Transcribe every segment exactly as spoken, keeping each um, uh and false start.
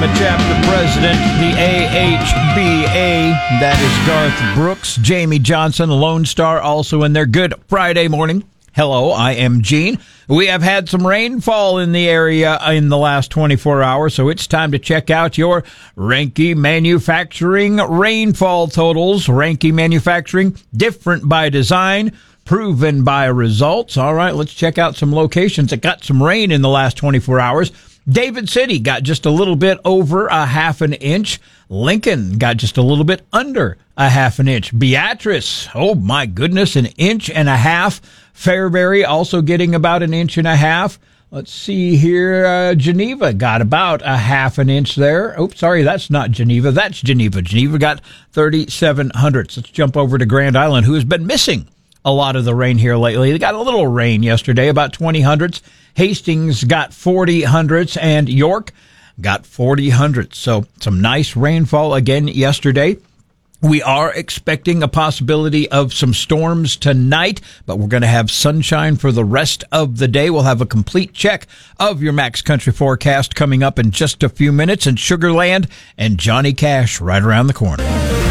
Alabama chapter president, the A H B A. That is Garth Brooks, Jamie Johnson, Lone Star, also in there. Good Friday morning. Hello, I am Gene. We have had some rainfall in the area in the last twenty-four hours, so it's time to check out your Reinke Manufacturing rainfall totals. Reinke Manufacturing, different by design, proven by results. All right, let's check out some locations that got some rain in the last twenty-four hours. David City got just a little bit over a half an inch. Lincoln got just a little bit under a half an inch. Beatrice, oh my goodness, an inch and a half. Fairbury also getting about an inch and a half. Let's see here. Uh, Geneva got about a half an inch there. Oops, sorry, that's not Geneva. That's Geneva. Geneva got thirty-seven hundredths. Let's jump over to Grand Island, who has been missing a lot of the rain here lately. They got a little rain yesterday, about twenty hundredths. Hastings got forty hundredths, and York got forty hundredths. So some nice rainfall again yesterday. We are expecting a possibility of some storms tonight, but we're going to have sunshine for the rest of the day. We'll have a complete check of your Max Country forecast coming up in just a few minutes, and Sugar Land and Johnny Cash right around the corner.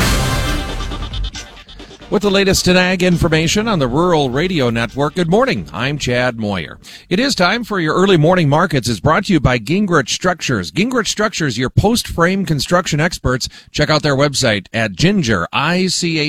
With the latest in ag information on the Rural Radio Network, good morning. I'm Chad Moyer. It is time for your early morning markets. It's brought to you by Gingrich Structures. Gingrich Structures, your post-frame construction experts. Check out their website at ginger, I C A